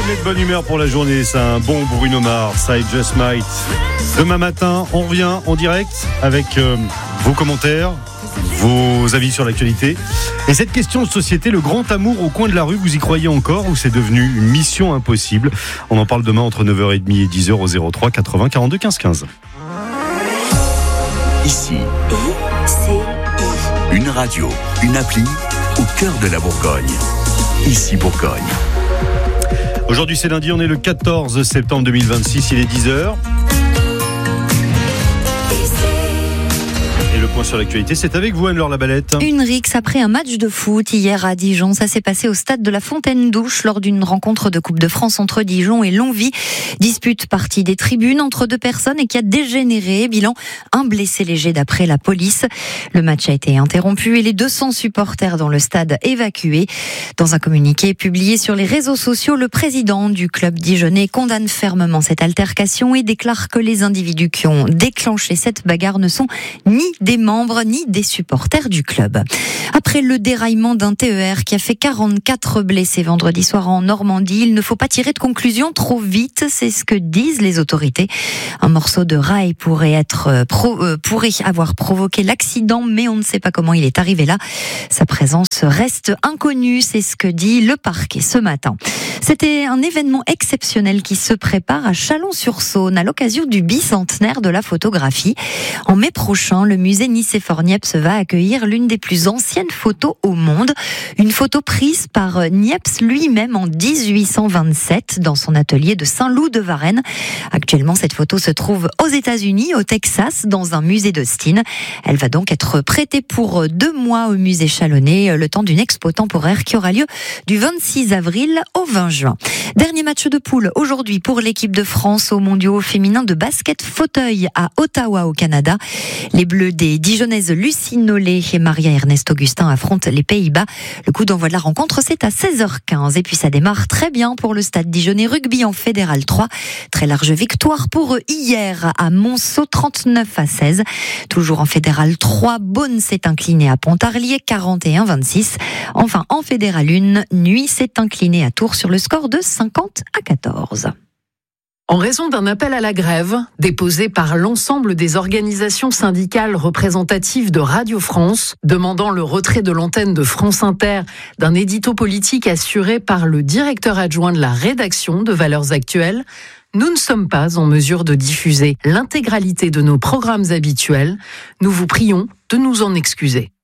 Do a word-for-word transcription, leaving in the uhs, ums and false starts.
met de bonne humeur pour la journée, c'est un bon Bruno Mars, I Just Might. Demain matin, on revient en direct avec euh, vos commentaires, vos avis sur l'actualité. Et cette question de société, le grand amour au coin de la rue, vous y croyez encore ou c'est devenu une mission impossible? On en parle demain entre neuf heures trente et dix heures au zéro trois quatre-vingts quarante-deux quinze quinze. Ici, une radio, une appli au cœur de la Bourgogne. Ici Bourgogne. Aujourd'hui c'est lundi, on est le quatorze septembre deux mille vingt-six, il est dix heures. Et le point sur l'actualité, c'est avec vous Anne-Laure Labalette. Une rixe après un match de foot hier à Dijon. Ça s'est passé au stade de la Fontaine-Douche lors d'une rencontre de Coupe de France entre Dijon et Longwy. Dispute partie des tribunes entre deux personnes et qui a dégénéré. Bilan, un blessé léger d'après la police. Le match a été interrompu et les deux cents supporters dans le stade évacués. Dans un communiqué publié sur les réseaux sociaux, le président du club dijonnais condamne fermement cette altercation et déclare que les individus qui ont déclenché cette bagarre ne sont ni des membres ni des supporters du club. Après le déraillement d'un T E R qui a fait quarante-quatre blessés vendredi soir en Normandie, il ne faut pas tirer de conclusion trop vite, c'est ce que disent les autorités. Un morceau de rail pourrait être pro, euh, pourrait avoir provoqué l'accident, mais on ne sait pas comment il est arrivé là. Sa présence reste inconnue, c'est ce que dit le parquet ce matin. C'était un événement exceptionnel qui se prépare à Chalon-sur-Saône à l'occasion du bicentenaire de la photographie. En mai prochain, le musée Nicéphore-Niepce va accueillir l'une des plus anciennes photos au monde. Une photo prise par Niepce lui-même en dix-huit cent vingt-sept dans son atelier de Saint-Loup-de-Varennes. Actuellement, cette photo se trouve aux États-Unis, au Texas, dans un musée d'Austin. Elle va donc être prêtée pour deux mois au musée chalonnais, le temps d'une expo temporaire qui aura lieu du vingt-six avril au vingt juin. Dernier match de poule aujourd'hui pour l'équipe de France aux mondiaux féminins de basket fauteuil à Ottawa au Canada. Les Bleus des Dijonnaises Lucie Nollet et Maria Ernest Augustin affrontent les Pays-Bas. Le coup d'envoi de la rencontre, c'est à seize heures quinze. Et puis ça démarre très bien pour le stade dijonnais rugby en Fédéral trois. Très large victoire pour eux hier à Monceau, trente-neuf à seize. Toujours en Fédéral trois, Beaune s'est incliné à Pontarlier, quarante et un à vingt-six. Enfin, en Fédéral un, Nuit s'est incliné à Tours sur le score de cinquante à quatorze. En raison d'un appel à la grève déposé par l'ensemble des organisations syndicales représentatives de Radio France, demandant le retrait de l'antenne de France Inter d'un édito politique assuré par le directeur adjoint de la rédaction de Valeurs Actuelles, nous ne sommes pas en mesure de diffuser l'intégralité de nos programmes habituels. Nous vous prions de nous en excuser.